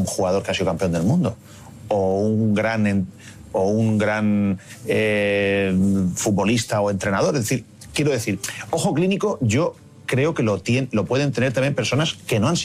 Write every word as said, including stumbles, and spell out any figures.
un jugador que ha sido campeón del mundo, o un gran, o un gran eh, futbolista o entrenador. Es decir, quiero decir, ojo clínico, yo creo que lo, tiene, lo pueden tener también personas que no han sido